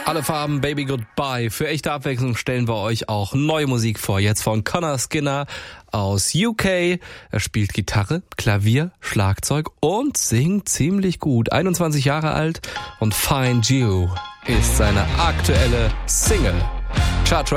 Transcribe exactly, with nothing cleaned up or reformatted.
Alle Farben, Baby Goodbye. Für echte Abwechslung stellen wir euch auch neue Musik vor. Jetzt von Connor Skinner aus U K. Er spielt Gitarre, Klavier, Schlagzeug und singt ziemlich gut. einundzwanzig Jahre alt und Find You ist seine aktuelle Single. Chartrack